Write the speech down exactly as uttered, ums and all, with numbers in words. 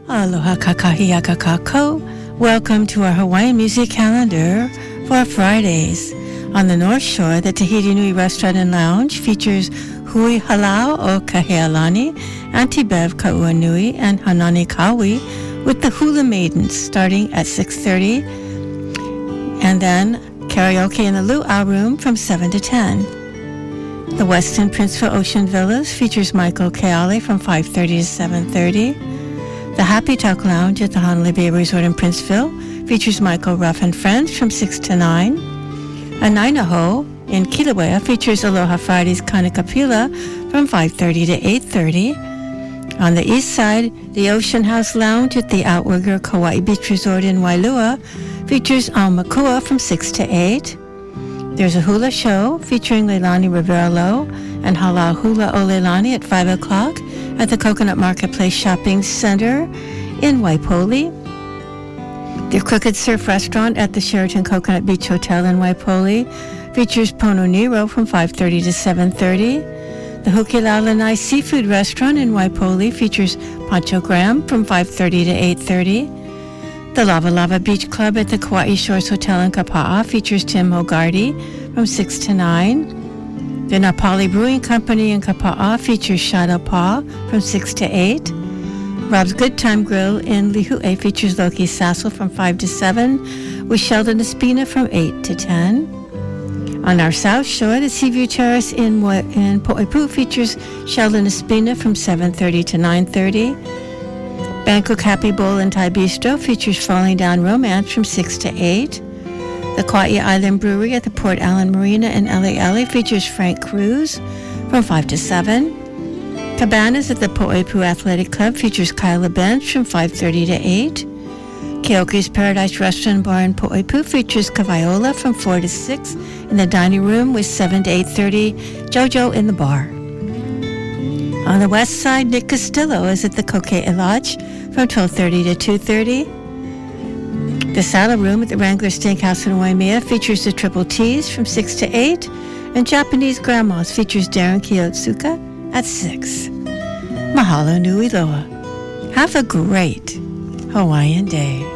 Aloha kakahiaka kako. Welcome to our Hawaiian music calendar for Fridays. On the North Shore, the Tahiti Nui Restaurant and Lounge features Hui Halau o Kahealani, Auntie Bev Kauanui, and Hanani Kawi with the Hula Maidens starting at six thirty, and then karaoke in the Luau Room from seven to ten. The Westin Princeville Ocean Villas features Michael Keale from five thirty to seven thirty. The Happy Talk Lounge at the Honolulu Bay Resort in Princeville features Michael Ruff and Friends from six to nine. Anainaho in Kilauea features Aloha Fridays Kanakapila from five thirty to eight thirty. On the east side, the Ocean House Lounge at the Outwigger Kauai Beach Resort in Wailua features Aumakua from six to eight. There's a hula show featuring Leilani Rivera-Lowe and Hala Hula o Leilani at five o'clock at the Coconut Marketplace Shopping Center in Waipoli. The Crooked Surf Restaurant at the Sheraton Coconut Beach Hotel in Waipoli features Pono Nero from five thirty to seven thirty. The Hukilalanai Seafood Restaurant in Waipoli features Pancho Graham from five thirty to eight thirty. The Lava Lava Beach Club at the Kauai Shores Hotel in Kapa'a features Tim Hogarty from six to nine. The Napali Brewing Company in Kapa'a features Shadow Paw from six to eight. Rob's Good Time Grill in Lihue features Loki Sassel from five to seven, with Sheldon Espina from eight to ten. On our South Shore, the Seaview Terrace in, in Po'oipu features Sheldon Espina from seven thirty to nine thirty. Bangkok Happy Bowl and Thai Bistro features Falling Down Romance from six to eight. The Kauai Island Brewery at the Port Allen Marina in L A L A features Frank Cruz from five to seven. Cabanas at the Po'oipu Athletic Club features Kyla Bench from five thirty to eight. Keoki's Paradise Restaurant and Bar in Po'oipu features Kavaiola from four to six in the dining room, with seven to eight thirty JoJo in the bar. On the west side, Nick Castillo is at the Kokea Lodge from twelve thirty to two thirty. The Saddle Room at the Wrangler Steakhouse in Waimea features the Triple T's from six to eight, and Japanese Grandma's features Darren Kiyotsuka at six. Mahalo nui loa. Have a great Hawaiian day.